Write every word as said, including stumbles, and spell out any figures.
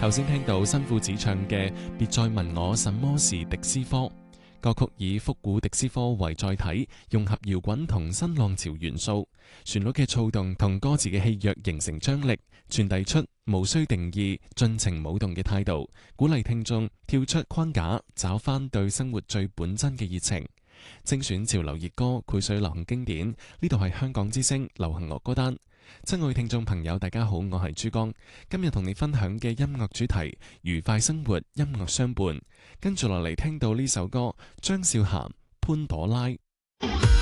頭先聽到新婦子唱嘅《別再問我什麼是迪斯科》歌曲，以復古迪斯科為載體，融合搖滾同新浪潮元素，旋律嘅躁動同歌詞嘅氣弱形成張力，傳遞出無需定義、盡情舞動嘅態度，鼓勵聽眾跳出框架，找翻對生活最本真嘅熱情。精選潮流熱歌，膾炙流行經典，呢度係香港之聲流行樂歌單。親愛聽眾朋友大家好，我係珠江，今日同你分享嘅音樂主題愉快生活，音樂相伴。跟住落嚟聽到呢首歌，張韶涵潘朵拉。